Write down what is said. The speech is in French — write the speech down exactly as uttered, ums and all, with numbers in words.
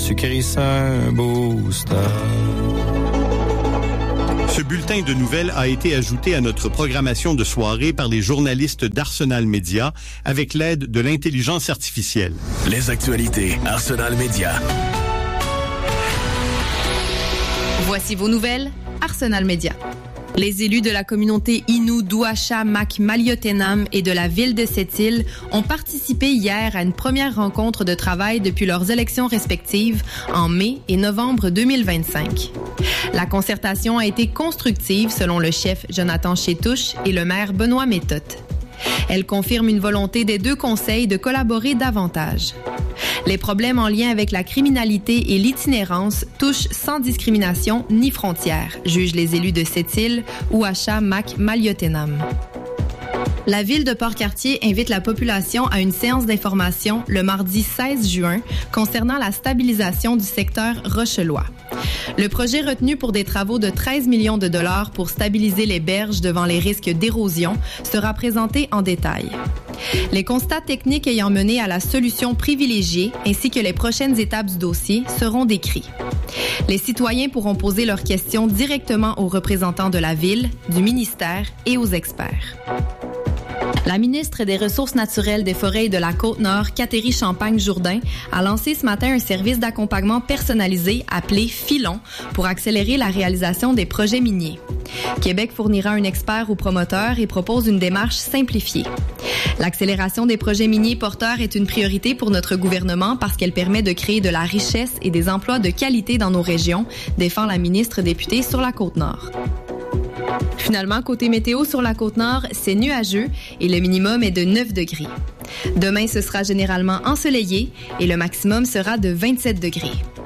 sucré ça, un booster. Ce bulletin de nouvelles a été ajouté à notre programmation de soirée par les journalistes d'Arsenal Média avec l'aide de l'intelligence artificielle. Les actualités Arsenal Média. Voici vos nouvelles, Arsenal Média. Les élus de la communauté Innu d'Ouacha Mac Maliotenam et de la ville de Sept-Îles ont participé hier à une première rencontre de travail depuis leurs élections respectives en mai et novembre deux mille vingt-cinq. La concertation a été constructive selon le chef Jonathan Chétouche et le maire Benoît Méthode. Elle confirme une volonté des deux conseils de collaborer davantage. Les problèmes en lien avec la criminalité et l'itinérance touchent sans discrimination ni frontières, jugent les élus de Sept-Îles, Ouacha Mac Maliotenam. La ville de Port-Cartier invite la population à une séance d'information le mardi seize juin concernant la stabilisation du secteur Rochelois. Le projet retenu pour des travaux de treize millions de dollars pour stabiliser les berges devant les risques d'érosion sera présenté en détail. Les constats techniques ayant mené à la solution privilégiée ainsi que les prochaines étapes du dossier seront décrits. Les citoyens pourront poser leurs questions directement aux représentants de la ville, du ministère et aux experts. La ministre des Ressources naturelles, des Forêts et de la Côte-Nord, Catherine Champagne-Jourdain, a lancé ce matin un service d'accompagnement personnalisé appelé Filon pour accélérer la réalisation des projets miniers. Québec fournira un expert ou promoteur et propose une démarche simplifiée. L'accélération des projets miniers porteurs est une priorité pour notre gouvernement parce qu'elle permet de créer de la richesse et des emplois de qualité dans nos régions, défend la ministre députée sur la Côte-Nord. Finalement, côté météo sur la Côte-Nord, c'est nuageux et le minimum est de neuf degrés. Demain, ce sera généralement ensoleillé et le maximum sera de vingt-sept degrés.